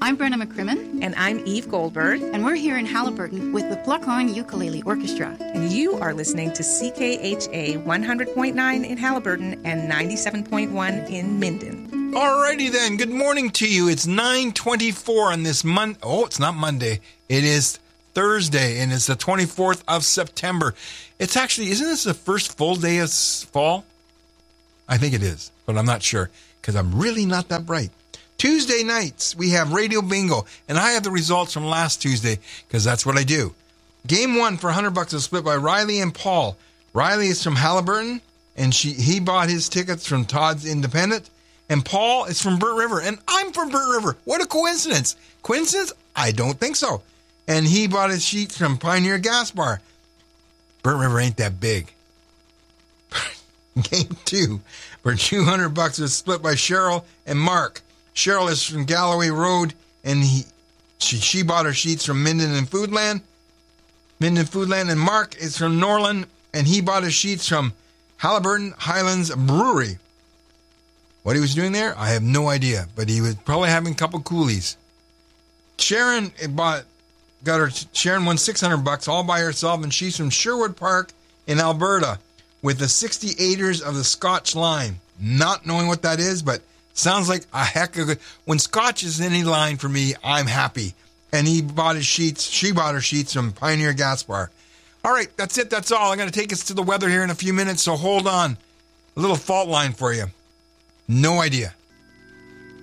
I'm Brenna McCrimmon. And I'm Eve Goldberg. And we're here in Haliburton with the Pluck-On Ukulele Orchestra. And you are listening to CKHA 100.9 in Haliburton and 97.1 in Minden. Alrighty then, good morning to you. It's 9:24 on this Monday. Oh, it's not Monday. It is Thursday, and it's the 24th of September. It's actually, isn't this the first full day of fall? I think it is, but I'm not sure because I'm really not that bright. Tuesday nights, we have Radio Bingo, and I have the results from last Tuesday because that's what I do. Game 1 for $100 is split by Riley and Paul. Riley is from Haliburton, and he bought his tickets from Todd's Independent. And Paul is from Burt River, and I'm from Burt River. What a coincidence. Coincidence? I don't think so. And he bought his sheets from Pioneer Gas Bar. Burt River ain't that big. Game 2 for $200 is split by Cheryl and Mark. Cheryl is from Galloway Road, and she bought her sheets from Minden and Foodland. And Mark is from Norland, and he bought his sheets from Haliburton Highlands Brewery. What he was doing there, I have no idea, but he was probably having a couple coolies. Sharon won $600 all by herself, and she's from Sherwood Park in Alberta with the 68ers of the Scotch line. Not knowing what that is, but sounds like a heck of a good. When Scotch is in any line for me, I'm happy. And she bought her sheets from Pioneer Gas Bar. All right, that's it. That's all. I'm going to take us to the weather here in a few minutes, so hold on. A little fault line for you. No idea.